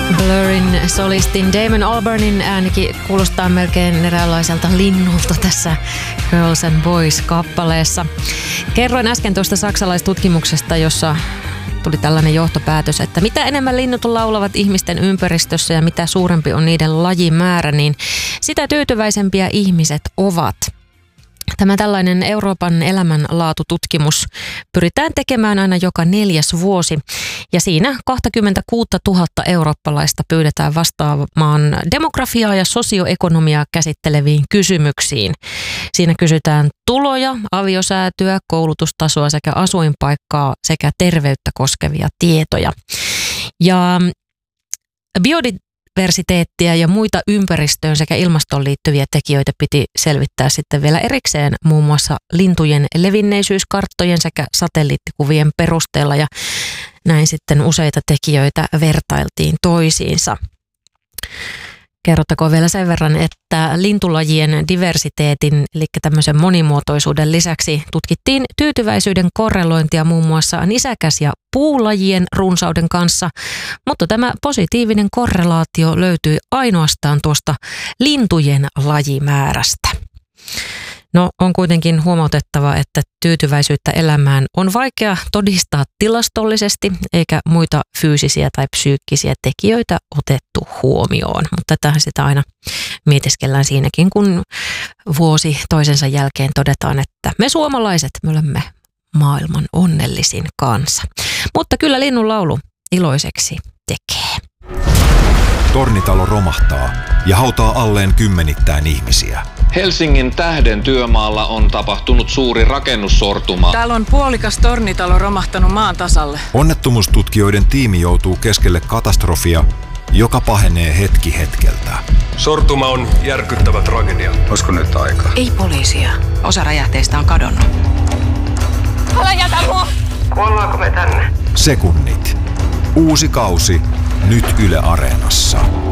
Blurrin solistin Damon Albarnin äänikin kuulostaa melkein eräänlaiselta linnulta tässä Girls and Boys-kappaleessa. Kerroin äsken tuosta saksalaistutkimuksesta, jossa tuli tällainen johtopäätös, että mitä enemmän linnut laulavat ihmisten ympäristössä ja mitä suurempi on niiden lajimäärä, niin sitä tyytyväisempiä ihmiset ovat. Tämä tällainen Euroopan elämänlaatututkimus pyritään tekemään aina joka 4. vuosi ja siinä 26 000 eurooppalaista pyydetään vastaamaan demografiaa ja sosioekonomiaa käsitteleviin kysymyksiin. Siinä kysytään tuloja, aviosäätyä, koulutustasoa sekä asuinpaikkaa sekä terveyttä koskevia tietoja. Ja biodiversiteettiä ja muita ympäristöön sekä ilmastoon liittyviä tekijöitä piti selvittää sitten vielä erikseen muun muassa lintujen levinneisyyskarttojen sekä satelliittikuvien perusteella ja näin sitten useita tekijöitä vertailtiin toisiinsa. Kerrottakoon vielä sen verran, että lintulajien diversiteetin, eli tämmöisen monimuotoisuuden lisäksi tutkittiin tyytyväisyyden korrelointia muun muassa nisäkäs- ja puulajien runsauden kanssa, mutta tämä positiivinen korrelaatio löytyi ainoastaan tuosta lintujen lajimäärästä. No, on kuitenkin huomautettava, että tyytyväisyyttä elämään on vaikea todistaa tilastollisesti, eikä muita fyysisiä tai psyykkisiä tekijöitä otettu huomioon. Mutta tähän sitä aina mietiskellään siinäkin, kun vuosi toisensa jälkeen todetaan, että me suomalaiset, me olemme maailman onnellisin kansa. Mutta kyllä linnun laulu iloiseksi tekee. Tornitalo romahtaa ja hautaa alleen kymmenittäin ihmisiä. Helsingin Tähden työmaalla on tapahtunut suuri rakennussortuma. Täällä on puolikas tornitalo romahtanut maan tasalle. Onnettomuustutkijoiden tiimi joutuu keskelle katastrofia, joka pahenee hetki hetkeltä. Sortuma on järkyttävä tragedia. Olisiko nyt aika? Ei poliisia. Osa räjähteistä on kadonnut. Älä jätä mua! Kuollaanko me tänne? Sekunnit. Uusi kausi nyt Yle Areenassa.